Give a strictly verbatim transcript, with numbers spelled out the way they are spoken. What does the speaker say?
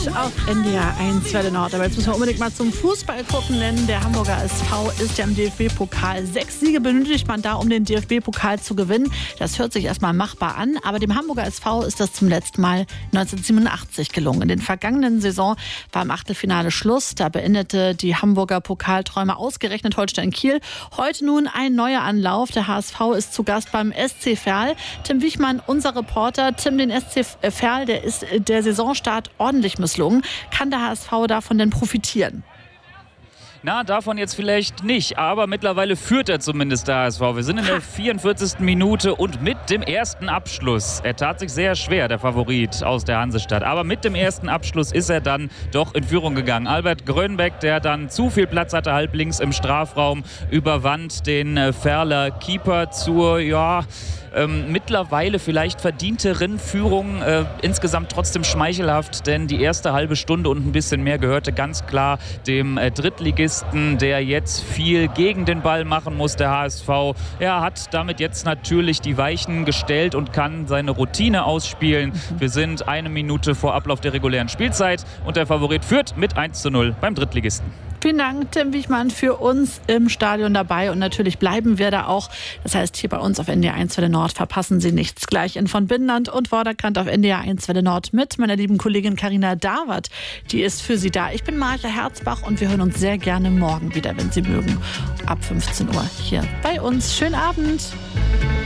auf N D R eins Welle Nord. Aber jetzt müssen wir unbedingt mal zum Fußball gucken, denn der Hamburger S V ist ja im D F B-Pokal. Sechs Siege benötigt man da, um den D F B-Pokal zu gewinnen. Das hört sich erstmal machbar an, aber dem Hamburger S V ist das zum letzten Mal neunzehnhundertsiebenundachtzig gelungen. In den vergangenen Saison war im Achtelfinale Schluss. Da beendete die Hamburger Pokalträume ausgerechnet Holstein Kiel. Heute nun ein neuer Anlauf. Der H S V ist zu Gast beim S C Verl. Tim Wichmann, unser Reporter. Tim, den S C Verl, der ist der Saisonstart ordentlich misslungen. Kann der H S V davon denn profitieren? Na, davon jetzt vielleicht nicht, aber mittlerweile führt er zumindest der H S V. Wir sind in der vierundvierzigsten Minute und mit dem ersten Abschluss. Er tat sich sehr schwer, der Favorit aus der Hansestadt. Aber mit dem ersten Abschluss ist er dann doch in Führung gegangen. Albert Grönbeck, der dann zu viel Platz hatte, halb links im Strafraum, überwand den äh, Verler Keeper zur, ja... Ähm, mittlerweile vielleicht verdienteren Führung, äh, insgesamt trotzdem schmeichelhaft, denn die erste halbe Stunde und ein bisschen mehr gehörte ganz klar dem äh, Drittligisten, der jetzt viel gegen den Ball machen muss, der H S V. Er hat damit jetzt natürlich die Weichen gestellt und kann seine Routine ausspielen. Wir sind eine Minute vor Ablauf der regulären Spielzeit und der Favorit führt mit eins zu null beim Drittligisten. Vielen Dank, Tim Wichmann, für uns im Stadion dabei. Und natürlich bleiben wir da auch. Das heißt, hier bei uns auf N D R eins Welle Nord verpassen Sie nichts. Gleich in von Binnenland und Vorderkant auf N D R eins Welle Nord mit meiner lieben Kollegin Carina Dawert. Die ist für Sie da. Ich bin Martha Herzbach und wir hören uns sehr gerne morgen wieder, wenn Sie mögen. Ab fünfzehn Uhr hier bei uns. Schönen Abend.